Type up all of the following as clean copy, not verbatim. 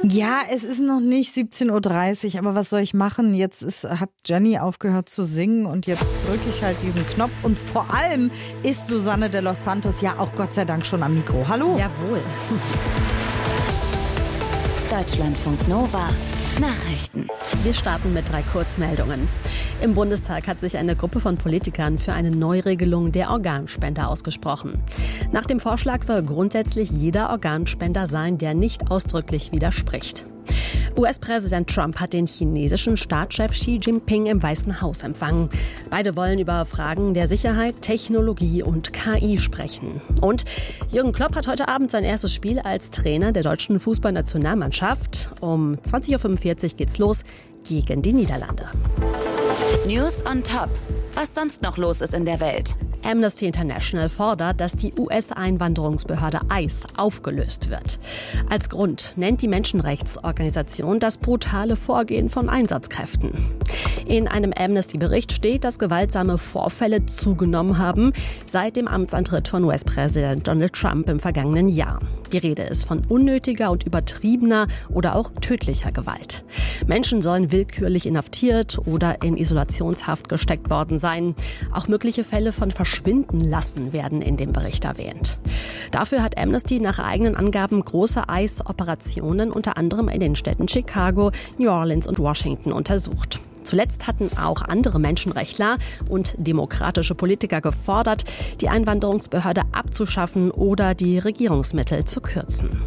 Ja, es ist noch nicht 17:30 Uhr, aber was soll ich machen? Hat Jenny aufgehört zu singen und jetzt drücke ich halt diesen Knopf. Und vor allem ist Susanne de los Santos ja auch Gott sei Dank schon am Mikro. Hallo. Jawohl. Deutschlandfunk Nova. Nachrichten. Wir starten mit 3 Kurzmeldungen. Im Bundestag hat sich eine Gruppe von Politikern für eine Neuregelung der Organspender ausgesprochen. Nach dem Vorschlag soll grundsätzlich jeder Organspender sein, der nicht ausdrücklich widerspricht. US-Präsident Trump hat den chinesischen Staatschef Xi Jinping im Weißen Haus empfangen. Beide wollen über Fragen der Sicherheit, Technologie und KI sprechen. Und Jürgen Klopp hat heute Abend sein erstes Spiel als Trainer der deutschen Fußballnationalmannschaft. Um 20:45 Uhr geht's los gegen die Niederlande. News on Top. Was sonst noch los ist in der Welt. Amnesty International fordert, dass die US-Einwanderungsbehörde ICE aufgelöst wird. Als Grund nennt die Menschenrechtsorganisation das brutale Vorgehen von Einsatzkräften. In einem Amnesty-Bericht steht, dass gewaltsame Vorfälle zugenommen haben seit dem Amtsantritt von US-Präsident Donald Trump im vergangenen Jahr. Die Rede ist von unnötiger und übertriebener oder auch tödlicher Gewalt. Menschen sollen willkürlich inhaftiert oder in Isolationshaft gesteckt worden sein. Auch mögliche Fälle von Verschwinden lassen werden in dem Bericht erwähnt. Dafür hat Amnesty nach eigenen Angaben große ICE-Operationen unter anderem in den Städten Chicago, New Orleans und Washington untersucht. Zuletzt hatten auch andere Menschenrechtler und demokratische Politiker gefordert, die Einwanderungsbehörde abzuschaffen oder die Regierungsmittel zu kürzen.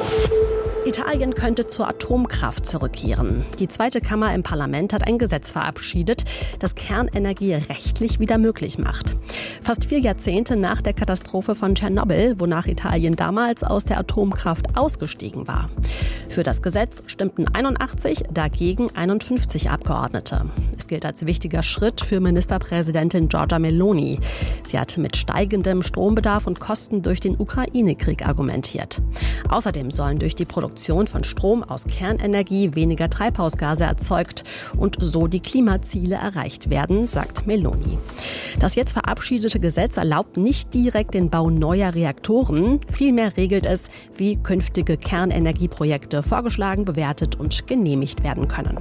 Italien könnte zur Atomkraft zurückkehren. Die zweite Kammer im Parlament hat ein Gesetz verabschiedet, das Kernenergie rechtlich wieder möglich macht. Fast 4 Jahrzehnte nach der Katastrophe von Tschernobyl, wonach Italien damals aus der Atomkraft ausgestiegen war. Für das Gesetz stimmten 81, dagegen 51 Abgeordnete. Es gilt als wichtiger Schritt für Ministerpräsidentin Giorgia Meloni. Sie hat mit steigendem Strombedarf und Kosten durch den Ukraine-Krieg argumentiert. Außerdem sollen durch die Produktion von Strom aus Kernenergie weniger Treibhausgase erzeugt und so die Klimaziele erreicht werden, sagt Meloni. Das jetzt verabschiedete Gesetz erlaubt nicht direkt den Bau neuer Reaktoren. Vielmehr regelt es, wie künftige Kernenergieprojekte vorgeschlagen, bewertet und genehmigt werden können.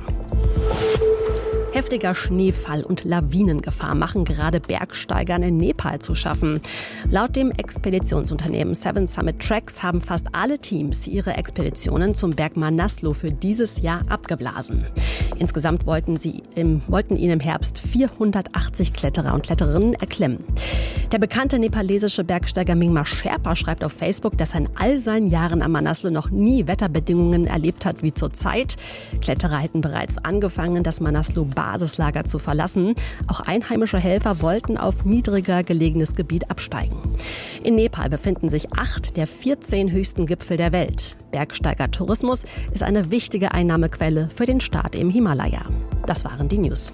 Heftiger Schneefall und Lawinengefahr machen gerade Bergsteigern in Nepal zu schaffen. Laut dem Expeditionsunternehmen Seven Summit Tracks haben fast alle Teams ihre Expeditionen zum Berg Manaslu für dieses Jahr abgeblasen. Insgesamt wollten ihn im Herbst 480 Kletterer und Kletterinnen erklimmen. Der bekannte nepalesische Bergsteiger Mingma Sherpa schreibt auf Facebook, dass er in all seinen Jahren am Manaslu noch nie Wetterbedingungen erlebt hat wie zurzeit. Kletterer hätten bereits angefangen, das Manaslu-Basislager zu verlassen. Auch einheimische Helfer wollten auf niedriger gelegenes Gebiet absteigen. In Nepal befinden sich 8 der 14 höchsten Gipfel der Welt. Bergsteigertourismus ist eine wichtige Einnahmequelle für den Staat im Himalaya. Das waren die News.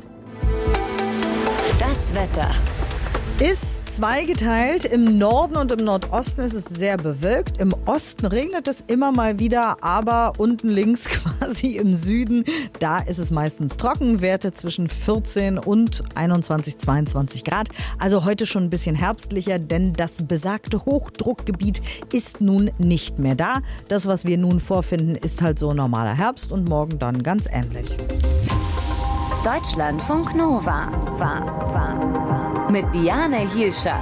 Das Wetter. Ist zweigeteilt. Im Norden und im Nordosten ist es sehr bewölkt. Im Osten regnet es immer mal wieder, aber unten links quasi im Süden, da ist es meistens trocken. Werte zwischen 14 und 21, 22 Grad. Also heute schon ein bisschen herbstlicher, denn das besagte Hochdruckgebiet ist nun nicht mehr da. Das, was wir nun vorfinden, ist halt so normaler Herbst und morgen dann ganz ähnlich. Deutschlandfunk Nova. Mit Diane Hielscher.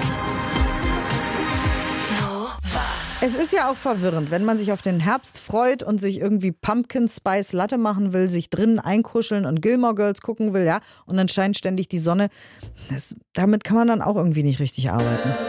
Es ist ja auch verwirrend, wenn man sich auf den Herbst freut und sich irgendwie Pumpkin Spice Latte machen will, sich drinnen einkuscheln und Gilmore Girls gucken will, ja, und dann scheint ständig die Sonne. Damit kann man dann auch irgendwie nicht richtig arbeiten.